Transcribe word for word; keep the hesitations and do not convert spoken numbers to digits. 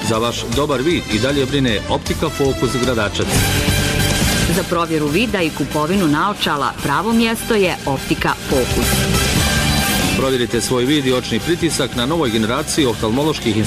Za vaš dobar vid i dalje brine Optika Fokus Gradačac. Za provjeru vida i kupovinu naočala pravo mjesto je Optika Fokus. Provjerite svoj vid i očni pritisak na novoj generaciji oftalmoloških